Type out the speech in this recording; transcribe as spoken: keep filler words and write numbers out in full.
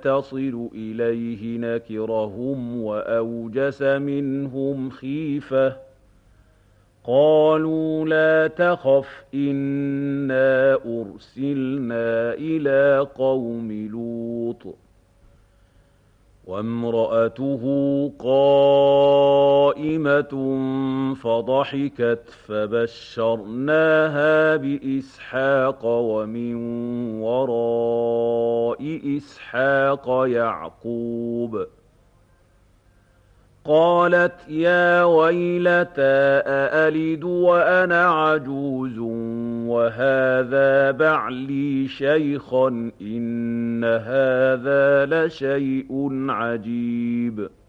تصل إليه نكرهم وأوجس منهم خيفة قالوا لا تخف إنا أرسلنا إلى قوم لوط وامرأته قائمة فضحكت فبشرناها بإسحاق ومن وراء إسحاق يعقوب قالت يا ويلتى أألد وأنا عجوز وهذا بعلي شيخا إن هذا لشيء عجيب